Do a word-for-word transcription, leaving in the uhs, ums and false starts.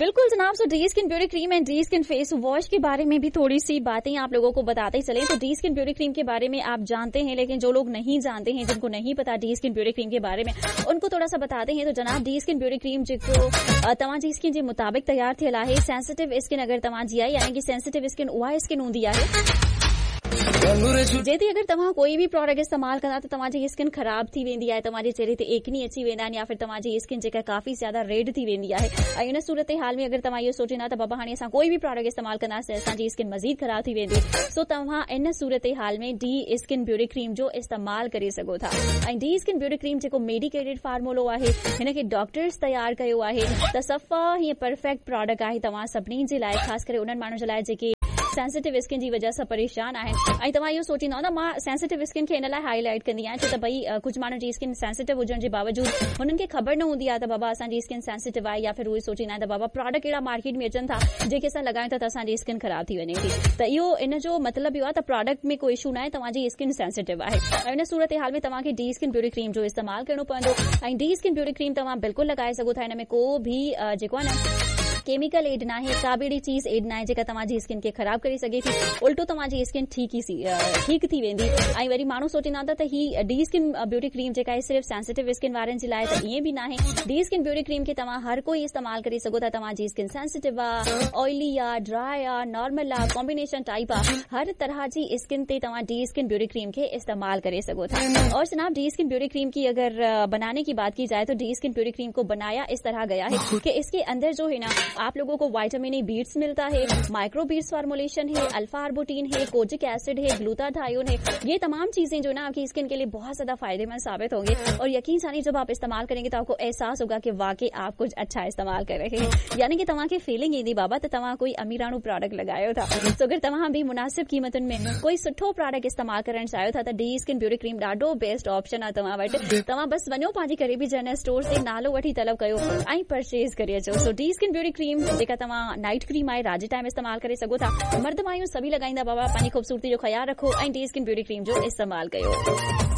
बिल्कुल जनाब। सो D skin beauty cream and D skin face wash के बारे में भी थोड़ी सी बातें आप लोगों को बताते ही चले। तो डी स्किन ब्यूटी क्रीम के बारे में आप जानते हैं, लेकिन जो लोग नहीं जानते हैं, जिनको नहीं पता डी स्किन ब्यूटी क्रीम के बारे में, उनको थोड़ा सा बताते हैं। तो जनाब डी स्किन ब्यूटी क्रीम जेको तव्हां जी स्किन जे मुताबिक तैयार थियल आहे। सेंसिटिव स्किन अगर तव्हां जी आहे, यानी कि सेंसिटिव स्किन उहा स्किन हूंदी आहे जेती अगर तव्हां कोई भी प्रोडक्ट इस्तेमाल कंदा त तव्हांजी स्किन ख़राब थी वेंदी आहे, तव्हांजे चेहरे ते एकनी अची वेंदा आहिनि, या फिर तव्हांजी स्किन जेका काफ़ी ज़्यादा रेड थी वेंदी आहे। ऐं इन सूरत हाल में अगर तव्हां इहो सोचींदा त बाबा हाणे असां कोई भी प्रोडक्ट इस्तेमाल कंदासीं असांजी स्किन मज़ीद ख़राब थी वेंदी, सो तव्हां इन सूरत हाल में डी स्किन ब्यूटी क्रीम जो इस्तेमाल करे सघो था। ऐं डी स्किन ब्यूटी क्रीम जेको मेडिकेटेड फार्मूलो आहे, हिन खे डॉक्टर्स तयार कयो आहे, त सफ़ा हीअं परफेक्ट प्रोडक्ट आहे तव्हां सभिनी जे लाइ, ख़ासि करे उन्हनि माण्हुनि जे लाइ जेके सेंसिटिव स्किन जी वजह सां परेशान आहिनि। ऐं तव्हां इहो सोचींदा न मां सेंसिटिव स्किन खे इन लाइ हाईलाइट कंदी आहियां छो त भई कुझु माण्हुनि जी स्किन सेंसिटिव हुजण जे बावजूदि हुननि खे ख़बर न हूंदी आहे त बाबा असांजी स्किन सेंसिटिव आहे, या फिर उहे सोचींदा आहिनि त बाबा प्रोडक्ट अहिड़ा मार्केट में अचनि था जेके असां लॻायूं था त असांजी स्किन ख़राब थी वञे थी। त इहो इन जो मतिलबु इहो आहे त प्रोडक्ट में कोई इशू न आहे, तव्हांजी स्किन सेंसिटिव आहे। ऐं इन सूरत हाल में तव्हांखे डी स्किन ब्यूटी क्रीम जो इस्तेमालु करणो पवंदो। ऐं डी स्किन ब्यूटी क्रीम तव्हां बिल्कुलु लॻाए सघो था, हिन में को बि जेको आहे न केमिकल एड न आहे, का भी अहिड़ी चीज़ एड न आहे जेका तव्हांजी स्किन खे ख़राब करे सघे थी, उल्टो तव्हांजी स्किन ठीक ई ठीक थी वेंदी। ऐं वरी माण्हू सोचींदा त ही डी स्किन ब्यूटी क्रीम जेका आहे सिर्फ़ सेंसिटिव स्किन वारनि जे लाइ, त ईअं बि न आहे। डी स्किन ब्यूटी क्रीम खे तव्हां हर कोई इस्तेमाल करे सघो था, तव्हांजी स्किन सेंसिटिव आहे, ऑयली आहे, ड्राई आहे, नॉर्मल आहे, कॉम्बिनेशन टाइप आहे, हर तरह जी स्किन ते तव्हां डी स्किन ब्यूटी क्रीम खे इस्तेमाल करे सघो था। और जनाब डी स्किन ब्यूटी क्रीम की अगर बनाने की बात की जाए तो डी स्किन ब्यूटी क्रीम को बनाया इस तरह गया है कि इसके अंदर जो है ना आप लोगों को विटामिन ई बीट्स मिलता है, माइक्रो बीट्स फार्मुलेशन है, अल्फा आर्बुटीन है, कोजिक एसिड है, ग्लूटाथायोन है। ये तमाम चीजें जो ना आपकी स्किन के लिए बहुत ज्यादा फायदेमंद साबित होंगे, और यकीन जानिए जब आप इस्तेमाल करेंगे तो आपको एहसास होगा कि वाकई आप कुछ अच्छा इस्तेमाल कर रहे हैं, यानी कि तव्हां खे फीलिंग ईंदी बाबा त तव्हां कोई अमीराणू प्रोडक्ट लगायो था। तो अगर तव्हां भी मुनासिब कीमतुनि में कोई सुठो प्रोडक्ट इस्तेमाल करण चाहियो था त डी स्किन ब्यूटी क्रीम ॾाढो बेस्ट ऑप्शन आहे तव्हां वटि। तव्हां बस वञो पंहिंजी क़रीबी जनरल स्टोर से नालो वठी तलब कयो ऐं परचेज करे अचो। सो डी स्किन ब्यूटी क्रीम जेका तव्हां नाइट क्रीम आहे रात जे टाइम इस्तेमाल करे सघो था, मर्द मायूं सभी लगाईंदा बाबा पंहिंजी खूबसूरती जो ख्याल रखो ऐं डी स्किन ब्यूटी क्रीम जो इस्तेमाल कयो।